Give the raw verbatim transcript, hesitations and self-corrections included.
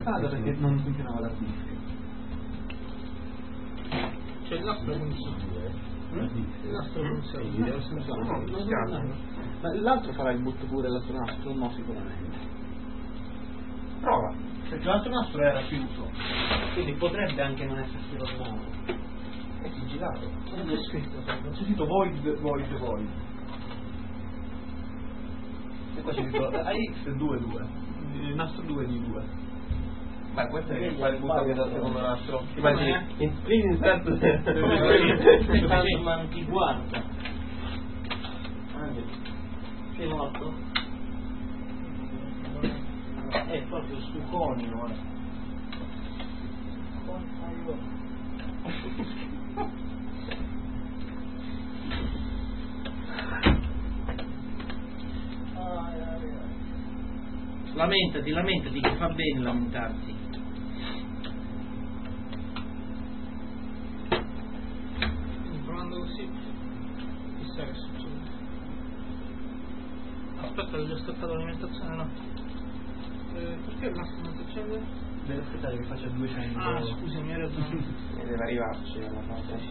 spada perché non funzionava la disc. Cioè il nastro funziona. Il nastro funziona. Ma l'altro farà il butto pure l'altro nastro? No, sicuramente. Prova. Perché l'altro nastro era chiuso. Quindi potrebbe anche non essersi rovinato. È sigillato. Non c'è scritto, C'è scritto void, void, void. E qua c'è scritto A X due due. Il nastro due di due. Beh, questo è che fa il butto dal secondo nastro. Come? In sprint insert Ma non ti guarda. Anche. Che morto? È proprio su conio, eh. Lamentati, lamentati, che fa bene lamentarsi. Provando così, chissà che succede. Aspetta, ho già staccato l'alimentazione, no? Eh, perché il nastro non si accende? Deve aspettare che faccia duecento. Ah, scusami, hai ragione. deve arrivarci alla fase.